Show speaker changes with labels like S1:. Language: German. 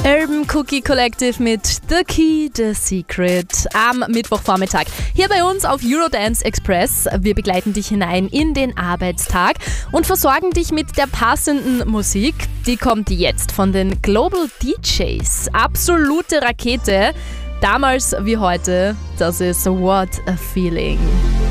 S1: Urban Cookie Collective mit The Key, The Secret am Mittwochvormittag. Hier bei uns auf Eurodance Express. Wir begleiten dich hinein in den Arbeitstag und versorgen dich mit der passenden Musik. Die kommt jetzt von den Global DJs. Absolute Rakete. Damals wie heute, das ist What a Feeling.